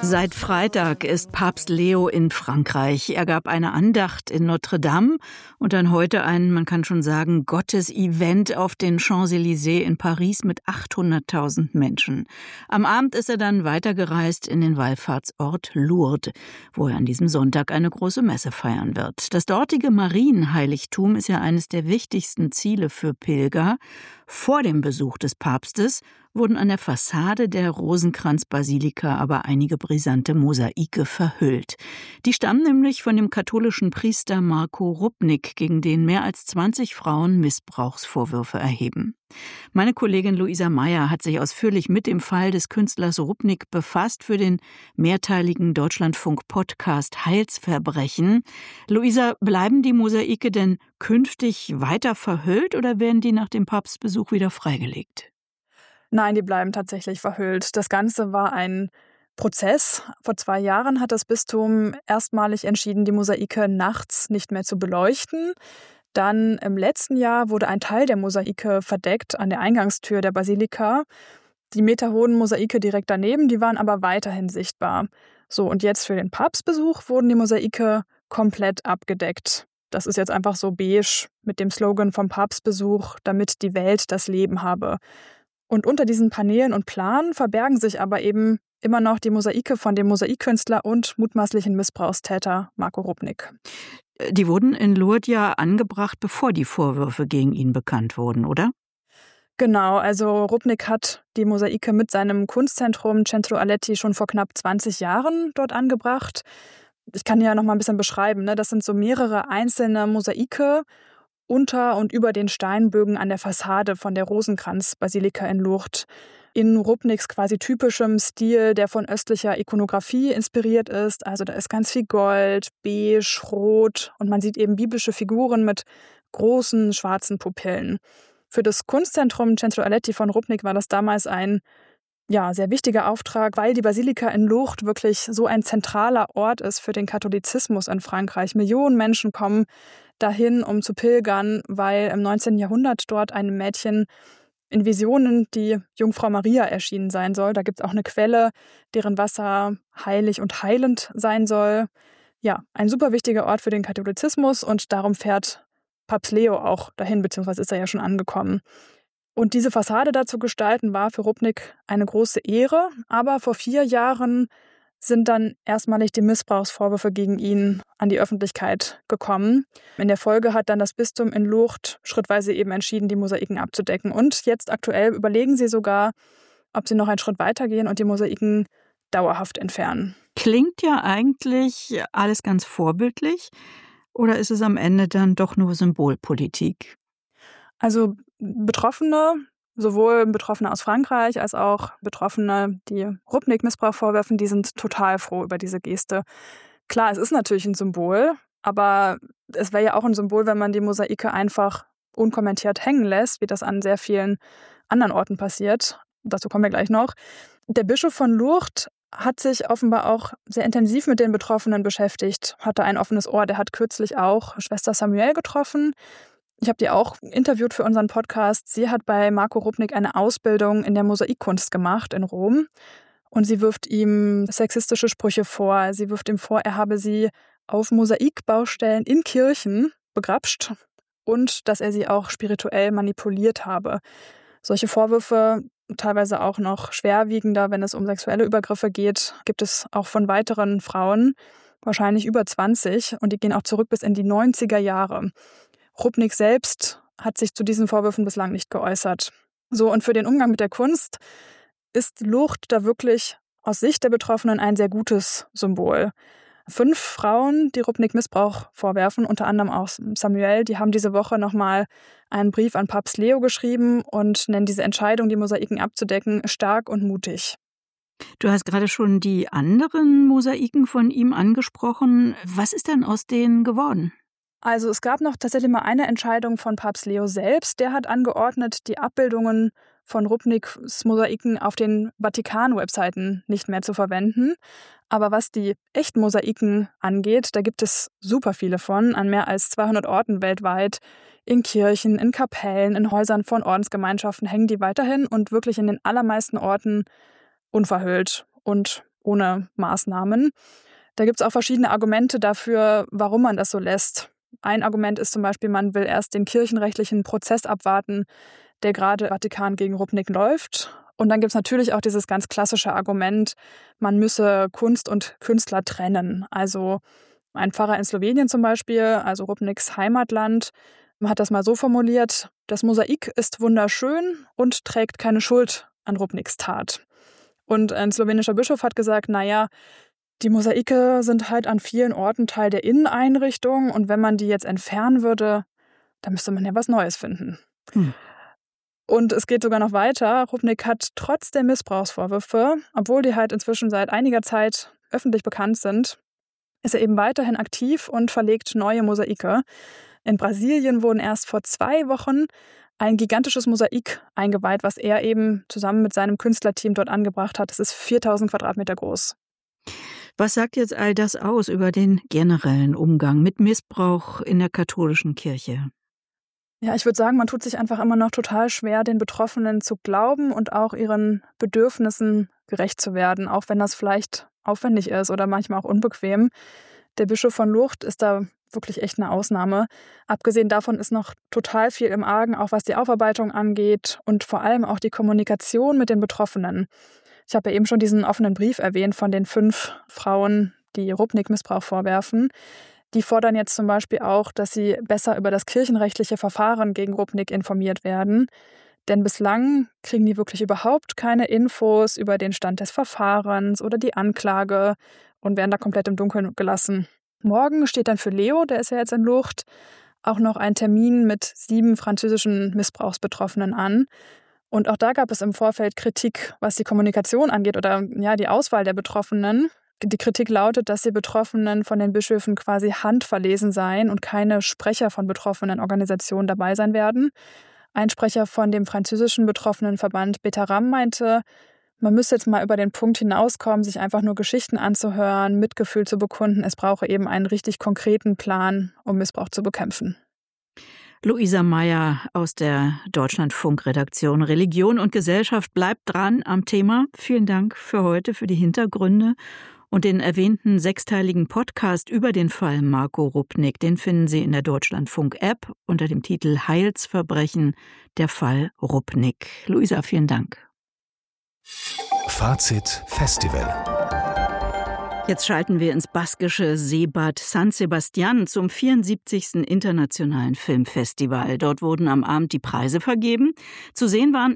Seit Freitag ist Papst Leo in Frankreich. Er gab eine Andacht in Notre Dame und dann heute ein, man kann schon sagen, Gottes-Event auf den Champs-Élysées in Paris mit 800.000 Menschen. Am Abend ist er dann weitergereist in den Wallfahrtsort Lourdes, wo er an diesem Sonntag eine große Messe feiern wird. Das dortige Marienheiligtum ist ja eines der wichtigsten Ziele für Pilger. Vor dem Besuch des Papstes wurden an der Fassade der Rosenkranz-Basilika aber einige brisante Mosaike verhüllt. Die stammen nämlich von dem katholischen Priester Marko Rupnik, gegen den mehr als 20 Frauen Missbrauchsvorwürfe erheben. Meine Kollegin Luisa Meyer hat sich ausführlich mit dem Fall des Künstlers Rupnik befasst für den mehrteiligen Deutschlandfunk-Podcast Heilsverbrechen. Luisa, bleiben die Mosaike denn künftig weiter verhüllt oder werden die nach dem Papstbesuch wieder freigelegt? Nein, die bleiben tatsächlich verhüllt. Das Ganze war ein Prozess. Vor 2 Jahren hat das Bistum erstmalig entschieden, die Mosaike nachts nicht mehr zu beleuchten. Dann im letzten Jahr wurde ein Teil der Mosaike verdeckt an der Eingangstür der Basilika. Die meterhohen Mosaike direkt daneben, die waren aber weiterhin sichtbar. So, und jetzt für den Papstbesuch wurden die Mosaike komplett abgedeckt. Das ist jetzt einfach so beige mit dem Slogan vom Papstbesuch, damit die Welt das Leben habe. Und unter diesen Paneelen und Planen verbergen sich aber eben immer noch die Mosaike von dem Mosaikkünstler und mutmaßlichen Missbrauchstäter Marko Rupnik. Die wurden in Lourdes ja angebracht, bevor die Vorwürfe gegen ihn bekannt wurden, oder? Genau, also Rupnik hat die Mosaike mit seinem Kunstzentrum Centro Aletti schon vor knapp 20 Jahren dort angebracht. Ich kann ja noch mal ein bisschen beschreiben, ne? Das sind so mehrere einzelne Mosaike unter und über den Steinbögen an der Fassade von der Rosenkranz-Basilika in Lourdes. In Rupniks quasi typischem Stil, der von östlicher Ikonografie inspiriert ist. Also da ist ganz viel Gold, beige, rot und man sieht eben biblische Figuren mit großen schwarzen Pupillen. Für das Kunstzentrum Centro Aletti von Rupnik war das damals ein sehr wichtiger Auftrag, weil die Basilika in Lourdes wirklich so ein zentraler Ort ist für den Katholizismus in Frankreich. Millionen Menschen kommen dahin, um zu pilgern, weil im 19. Jahrhundert dort einem Mädchen in Visionen die Jungfrau Maria erschienen sein soll. Da gibt es auch eine Quelle, deren Wasser heilig und heilend sein soll. Ja, ein super wichtiger Ort für den Katholizismus und darum fährt Papst Leo auch dahin, beziehungsweise ist er ja schon angekommen. Und diese Fassade da zu gestalten, war für Rupnik eine große Ehre. Aber vor 4 Jahren sind dann erstmalig die Missbrauchsvorwürfe gegen ihn an die Öffentlichkeit gekommen. In der Folge hat dann das Bistum in Lourdes schrittweise eben entschieden, die Mosaiken abzudecken. Und jetzt aktuell überlegen sie sogar, ob sie noch einen Schritt weitergehen und die Mosaiken dauerhaft entfernen. Klingt ja eigentlich alles ganz vorbildlich. Oder ist es am Ende dann doch nur Symbolpolitik? Also Betroffene, sowohl Betroffene aus Frankreich als auch Betroffene, die Rupnik Missbrauch vorwerfen, die sind total froh über diese Geste. Klar, es ist natürlich ein Symbol, aber es wäre ja auch ein Symbol, wenn man die Mosaike einfach unkommentiert hängen lässt, wie das an sehr vielen anderen Orten passiert. Dazu kommen wir gleich noch. Der Bischof von Lourdes hat sich offenbar auch sehr intensiv mit den Betroffenen beschäftigt, hatte ein offenes Ohr. Der hat kürzlich auch Schwester Samuel getroffen. Ich habe die auch interviewt für unseren Podcast. Sie hat bei Marko Rupnik eine Ausbildung in der Mosaikkunst gemacht in Rom. Und sie wirft ihm sexistische Sprüche vor. Sie wirft ihm vor, er habe sie auf Mosaikbaustellen in Kirchen begrapscht und dass er sie auch spirituell manipuliert habe. Solche Vorwürfe, teilweise auch noch schwerwiegender, wenn es um sexuelle Übergriffe geht, gibt es auch von weiteren Frauen, wahrscheinlich über 20. Und die gehen auch zurück bis in die 90er Jahre. Rupnik selbst hat sich zu diesen Vorwürfen bislang nicht geäußert. So, und für den Umgang mit der Kunst ist Lourdes da wirklich aus Sicht der Betroffenen ein sehr gutes Symbol. 5 Frauen, die Rupnik Missbrauch vorwerfen, unter anderem auch Samuel, die haben diese Woche nochmal einen Brief an Papst Leo geschrieben und nennen diese Entscheidung, die Mosaiken abzudecken, stark und mutig. Du hast gerade schon die anderen Mosaiken von ihm angesprochen. Was ist denn aus denen geworden? Also es gab noch tatsächlich mal eine Entscheidung von Papst Leo selbst. Der hat angeordnet, die Abbildungen von Rupniks Mosaiken auf den Vatikan-Webseiten nicht mehr zu verwenden. Aber was die echten Mosaiken angeht, da gibt es super viele von, an mehr als 200 Orten weltweit. In Kirchen, in Kapellen, in Häusern von Ordensgemeinschaften hängen die weiterhin und wirklich in den allermeisten Orten unverhüllt und ohne Maßnahmen. Da gibt es auch verschiedene Argumente dafür, warum man das so lässt. Ein Argument ist zum Beispiel, man will erst den kirchenrechtlichen Prozess abwarten, der gerade im Vatikan gegen Rupnik läuft. Und dann gibt es natürlich auch dieses ganz klassische Argument, man müsse Kunst und Künstler trennen. Also ein Pfarrer in Slowenien zum Beispiel, also Rupniks Heimatland, hat das mal so formuliert: Das Mosaik ist wunderschön und trägt keine Schuld an Rupniks Tat. Und ein slowenischer Bischof hat gesagt, naja, die Mosaike sind halt an vielen Orten Teil der Inneneinrichtung und wenn man die jetzt entfernen würde, dann müsste man ja was Neues finden. Und es geht sogar noch weiter. Rupnik hat trotz der Missbrauchsvorwürfe, obwohl die halt inzwischen seit einiger Zeit öffentlich bekannt sind, ist er eben weiterhin aktiv und verlegt neue Mosaike. In Brasilien wurden erst vor 2 Wochen ein gigantisches Mosaik eingeweiht, was er eben zusammen mit seinem Künstlerteam dort angebracht hat. Es ist 4000 Quadratmeter groß. Was sagt jetzt all das aus über den generellen Umgang mit Missbrauch in der katholischen Kirche? Ja, ich würde sagen, man tut sich einfach immer noch total schwer, den Betroffenen zu glauben und auch ihren Bedürfnissen gerecht zu werden, auch wenn das vielleicht aufwendig ist oder manchmal auch unbequem. Der Bischof von Lourdes ist da wirklich echt eine Ausnahme. Abgesehen davon ist noch total viel im Argen, auch was die Aufarbeitung angeht und vor allem auch die Kommunikation mit den Betroffenen. Ich habe ja eben schon diesen offenen Brief erwähnt von den 5 Frauen, die Rupnik Missbrauch vorwerfen. Die fordern jetzt zum Beispiel auch, dass sie besser über das kirchenrechtliche Verfahren gegen Rupnik informiert werden. Denn bislang kriegen die wirklich überhaupt keine Infos über den Stand des Verfahrens oder die Anklage und werden da komplett im Dunkeln gelassen. Morgen steht dann für Leo, der ist ja jetzt in Lourdes, auch noch ein Termin mit 7 französischen Missbrauchsbetroffenen an. Und auch da gab es im Vorfeld Kritik, was die Kommunikation angeht oder ja, die Auswahl der Betroffenen. Die Kritik lautet, dass die Betroffenen von den Bischöfen quasi handverlesen seien und keine Sprecher von betroffenen Organisationen dabei sein werden. Ein Sprecher von dem französischen Betroffenenverband Betaram meinte, man müsse jetzt mal über den Punkt hinauskommen, sich einfach nur Geschichten anzuhören, Mitgefühl zu bekunden. Es brauche eben einen richtig konkreten Plan, um Missbrauch zu bekämpfen. Luisa Meyer aus der Deutschlandfunk-Redaktion Religion und Gesellschaft bleibt dran am Thema. Vielen Dank für heute, für die Hintergründe. Und den erwähnten 6-teiligen Podcast über den Fall Marco Rupnik, den finden Sie in der Deutschlandfunk-App unter dem Titel Heilsverbrechen, der Fall Rupnik. Luisa, vielen Dank. Fazit Festival. Jetzt schalten wir ins baskische Seebad San Sebastian zum 74. Internationalen Filmfestival. Dort wurden am Abend die Preise vergeben. Zu sehen waren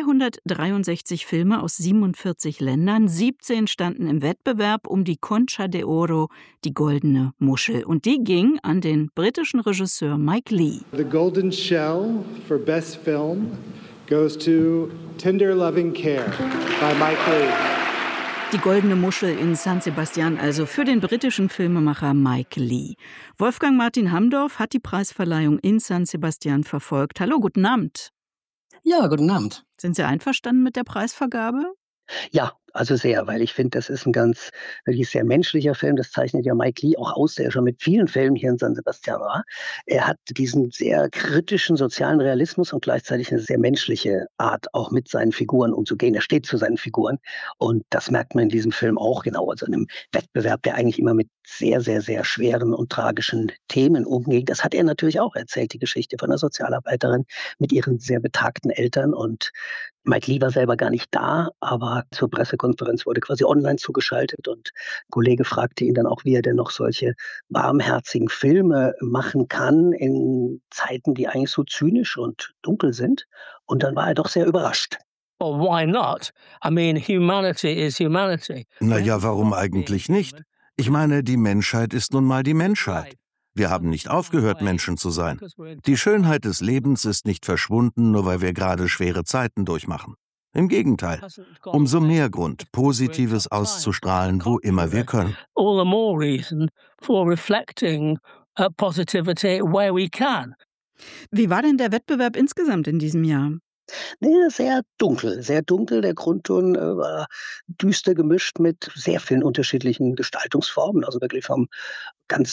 263 Filme aus 47 Ländern. 17 standen im Wettbewerb um die Concha de Oro, die goldene Muschel. Und die ging an den britischen Regisseur Mike Leigh. The Golden Shell for Best Film goes to Tender Loving Care by Mike Leigh. Die goldene Muschel in San Sebastian, also für den britischen Filmemacher Mike Leigh. Wolfgang Martin Hamdorf hat die Preisverleihung in San Sebastian verfolgt. Hallo, guten Abend. Ja, guten Abend. Sind Sie einverstanden mit der Preisvergabe? Ja, also sehr, weil ich finde, das ist ein ganz wirklich sehr menschlicher Film. Das zeichnet ja Mike Leigh auch aus, der schon mit vielen Filmen hier in San Sebastian war. Er hat diesen sehr kritischen sozialen Realismus und gleichzeitig eine sehr menschliche Art, auch mit seinen Figuren umzugehen. Er steht zu seinen Figuren und das merkt man in diesem Film auch genau. Also in einem Wettbewerb, der eigentlich immer mit sehr, sehr, sehr schweren und tragischen Themen umgeht. Das hat er natürlich auch erzählt, die Geschichte von einer Sozialarbeiterin mit ihren sehr betagten Eltern. Und Mike Leigh war selber gar nicht da, aber zur Pressekonferenz wurde quasi online zugeschaltet und ein Kollege fragte ihn dann auch, wie er denn noch solche warmherzigen Filme machen kann in Zeiten, die eigentlich so zynisch und dunkel sind. Und dann war er doch sehr überrascht. Well, why not? I mean, humanity is humanity. Naja, warum eigentlich nicht? Ich meine, die Menschheit ist nun mal die Menschheit. Wir haben nicht aufgehört, Menschen zu sein. Die Schönheit des Lebens ist nicht verschwunden, nur weil wir gerade schwere Zeiten durchmachen. Im Gegenteil, umso mehr Grund, Positives auszustrahlen, wo immer wir können. All the more reason for reflecting positivity where we can. Wie war denn der Wettbewerb insgesamt in diesem Jahr? Nee, sehr dunkel, sehr dunkel. Der Grundton war düster gemischt mit sehr vielen unterschiedlichen Gestaltungsformen. Also wirklich vom ganz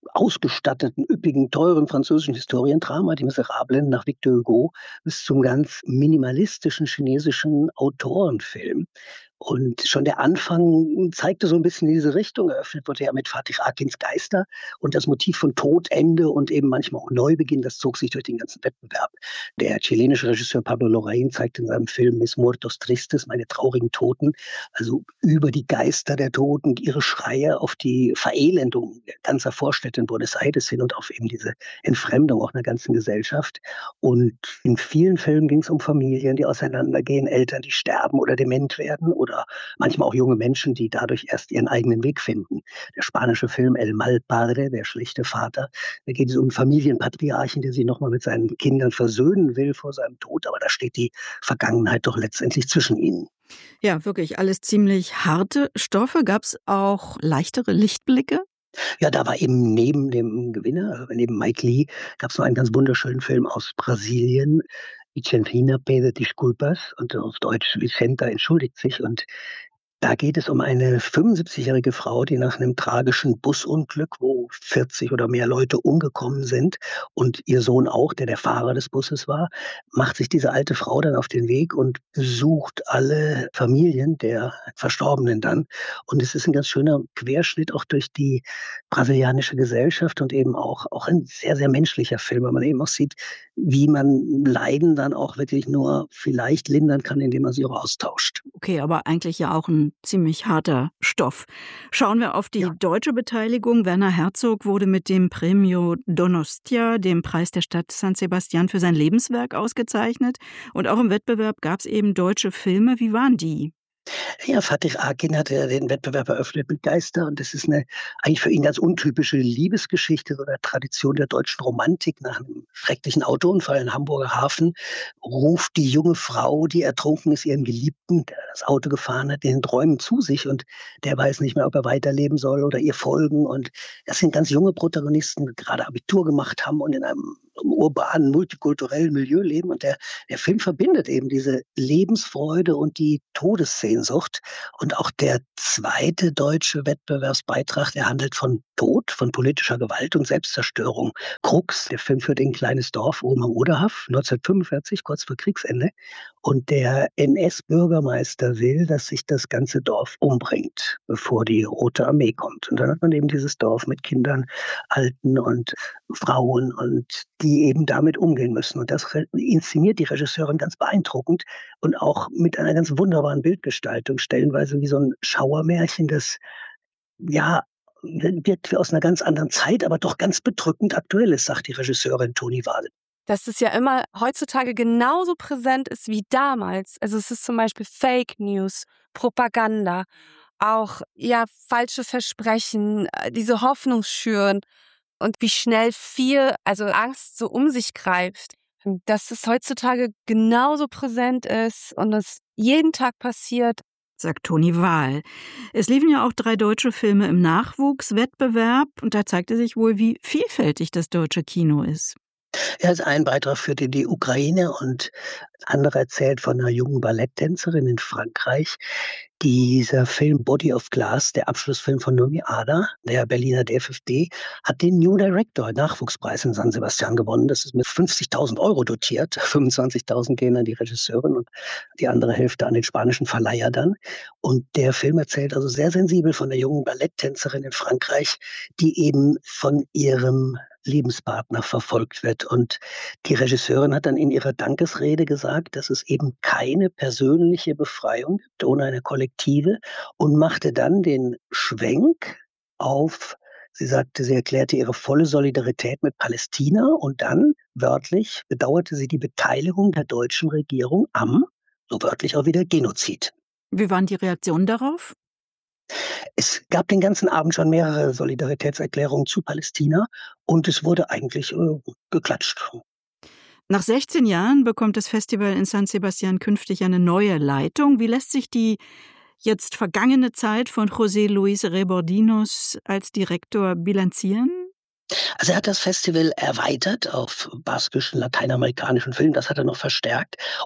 ausgestatteten, üppigen, teuren französischen Historiendrama, Die Miserablen nach Victor Hugo, bis zum ganz minimalistischen chinesischen Autorenfilm. Und schon der Anfang zeigte so ein bisschen in diese Richtung. Eröffnet wurde ja mit Fatih Akins Geister und das Motiv von Tod, Ende und eben manchmal auch Neubeginn, das zog sich durch den ganzen Wettbewerb. Der chilenische Regisseur Pablo Larraín zeigte in seinem Film Mis Muertos Tristes, meine traurigen Toten, also über die Geister der Toten, ihre Schreie auf die Verelendung ganzer Vorstädte in Buenos Aires hin und auf eben diese Entfremdung auch einer ganzen Gesellschaft. Und in vielen Filmen ging es um Familien, die auseinandergehen, Eltern, die sterben oder dement werden oder manchmal auch junge Menschen, die dadurch erst ihren eigenen Weg finden. Der spanische Film El Mal Padre, der schlechte Vater, da geht es um einen Familienpatriarchen, der sich nochmal mit seinen Kindern versöhnen will vor seinem Tod, aber da steht die Vergangenheit doch letztendlich zwischen ihnen. Ja, wirklich alles ziemlich harte Stoffe. Gab es auch leichtere Lichtblicke? Ja, da war eben neben dem Gewinner, also neben Mike Leigh, gab es noch einen ganz wunderschönen Film aus Brasilien, Vicentina pede disculpas, und auf Deutsch Vicenta entschuldigt sich. Und da geht es um eine 75-jährige Frau, die nach einem tragischen Busunglück, wo 40 oder mehr Leute umgekommen sind und ihr Sohn auch, der Fahrer des Busses war, macht sich diese alte Frau dann auf den Weg und besucht alle Familien der Verstorbenen dann. Und es ist ein ganz schöner Querschnitt auch durch die brasilianische Gesellschaft und eben auch ein sehr, sehr menschlicher Film, weil man eben auch sieht, wie man Leiden dann auch wirklich nur vielleicht lindern kann, indem man sich auch austauscht. Okay, aber eigentlich ja auch ein ziemlich harter Stoff. Schauen wir auf die deutsche Beteiligung. Werner Herzog wurde mit dem Premio Donostia, dem Preis der Stadt San Sebastián, für sein Lebenswerk ausgezeichnet. Und auch im Wettbewerb gab es eben deutsche Filme. Wie waren die? Ja, Fatih Akin hat ja den Wettbewerb eröffnet mit Geister und das ist eine eigentlich für ihn ganz untypische Liebesgeschichte oder Tradition der deutschen Romantik. Nach einem schrecklichen Autounfall in Hamburger Hafen ruft die junge Frau, die ertrunken ist, ihren Geliebten, der das Auto gefahren hat, in den Träumen zu sich und der weiß nicht mehr, ob er weiterleben soll oder ihr folgen. Und das sind ganz junge Protagonisten, die gerade Abitur gemacht haben und in einem urbanen, multikulturellen Milieu leben. Und der Film verbindet eben diese Lebensfreude und die Todessehnsucht. Und auch der zweite deutsche Wettbewerbsbeitrag, der handelt von Tod, von politischer Gewalt und Selbstzerstörung. Krux, der Film führt ein kleines Dorf oben am Oderhaf, 1945, kurz vor Kriegsende. Und der NS-Bürgermeister will, dass sich das ganze Dorf umbringt, bevor die Rote Armee kommt. Und dann hat man eben dieses Dorf mit Kindern, Alten und Frauen und die eben damit umgehen müssen. Und das inszeniert die Regisseurin ganz beeindruckend und auch mit einer ganz wunderbaren Bildgestaltung, stellenweise wie so ein Schauermärchen, das wirkt wie aus einer ganz anderen Zeit, aber doch ganz bedrückend aktuell ist, sagt die Regisseurin Toni Wahl. Dass es ja immer heutzutage genauso präsent ist wie damals. Also es ist zum Beispiel Fake News, Propaganda, auch falsche Versprechen, diese Hoffnung schüren und wie schnell Angst so um sich greift. Dass es heutzutage genauso präsent ist und es jeden Tag passiert, sagt Toni Wahl. Es liefen ja auch 3 deutsche Filme im Nachwuchswettbewerb und da zeigte sich wohl, wie vielfältig das deutsche Kino ist. Er ist ein Beitrag führt in die Ukraine und ein anderer erzählt von einer jungen Balletttänzerin in Frankreich. Dieser Film Body of Glass, der Abschlussfilm von Nomi Ada, der Berliner DFFD, hat den New Director Nachwuchspreis in San Sebastian gewonnen. Das ist mit 50.000 € dotiert. 25.000 gehen an die Regisseurin und die andere Hälfte an den spanischen Verleiher dann. Und der Film erzählt also sehr sensibel von der jungen Balletttänzerin in Frankreich, die eben von ihrem Lebenspartner verfolgt wird. Und die Regisseurin hat dann in ihrer Dankesrede gesagt, dass es eben keine persönliche Befreiung gibt ohne eine kollektive und machte dann den Schwenk auf, sie erklärte ihre volle Solidarität mit Palästina und dann, wörtlich, bedauerte sie die Beteiligung der deutschen Regierung am, so wörtlich auch wieder, Genozid. Wie waren die Reaktionen darauf? Es gab den ganzen Abend schon mehrere Solidaritätserklärungen zu Palästina und es wurde eigentlich geklatscht. Nach 16 Jahren bekommt das Festival in San Sebastián künftig eine neue Leitung. Wie lässt sich die jetzt vergangene Zeit von José Luis Rebordinos als Direktor bilanzieren? Also er hat das Festival erweitert auf baskischen, lateinamerikanischen Film, das hat er noch verstärkt. Und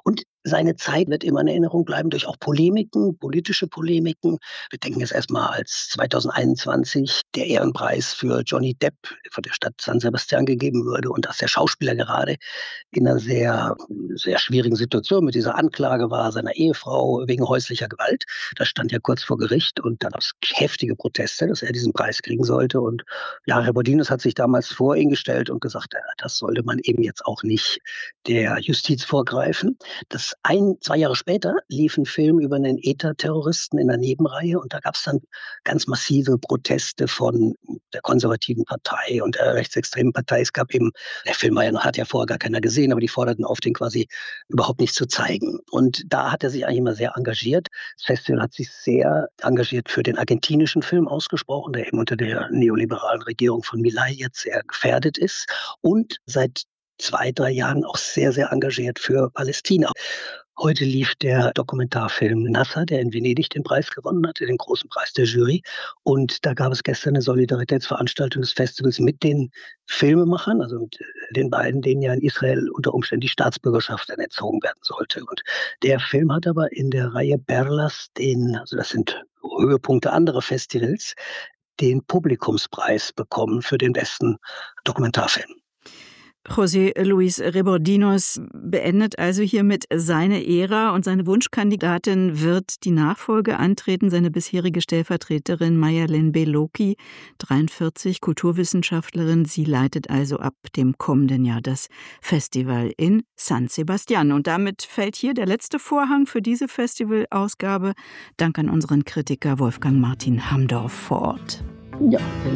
seine Zeit wird immer in Erinnerung bleiben durch auch Polemiken, politische Polemiken. Wir denken jetzt erstmal, als 2021 der Ehrenpreis für Johnny Depp von der Stadt San Sebastian gegeben wurde und dass der Schauspieler gerade in einer sehr, sehr schwierigen Situation mit dieser Anklage war, seiner Ehefrau wegen häuslicher Gewalt. Das stand ja kurz vor Gericht und dann gab es heftige Proteste, dass er diesen Preis kriegen sollte. Und ja, Rebordinus hat sich damals vor ihn gestellt und gesagt, das sollte man eben jetzt auch nicht der Justiz vorgreifen. 2 Jahre später lief ein Film über einen ETA-Terroristen in der Nebenreihe und da gab es dann ganz massive Proteste von der konservativen Partei und der rechtsextremen Partei. Es gab eben, der Film hat ja vorher gar keiner gesehen, aber die forderten auf, den quasi überhaupt nicht zu zeigen. Und da hat er sich eigentlich immer sehr engagiert. Das Festival hat sich sehr engagiert für den argentinischen Film ausgesprochen, der eben unter der neoliberalen Regierung von Milei jetzt sehr gefährdet ist und seit 2, 3 Jahren auch sehr, sehr engagiert für Palästina. Heute lief der Dokumentarfilm Nasser, der in Venedig den Preis gewonnen hatte, den großen Preis der Jury. Und da gab es gestern eine Solidaritätsveranstaltung des Festivals mit den Filmemachern, also mit den beiden, denen ja in Israel unter Umständen die Staatsbürgerschaft dann entzogen werden sollte. Und der Film hat aber in der Reihe Perlas also das sind Höhepunkte anderer Festivals, den Publikumspreis bekommen für den besten Dokumentarfilm. José Luis Rebordinus beendet also hiermit seine Ära und seine Wunschkandidatin wird die Nachfolge antreten, seine bisherige Stellvertreterin Mayerlin Beloki, 43, Kulturwissenschaftlerin. Sie leitet also ab dem kommenden Jahr das Festival in San Sebastián. Und damit fällt hier der letzte Vorhang für diese Festivalausgabe. Dank an unseren Kritiker Wolfgang Martin Hamdorf vor Ort. Ja,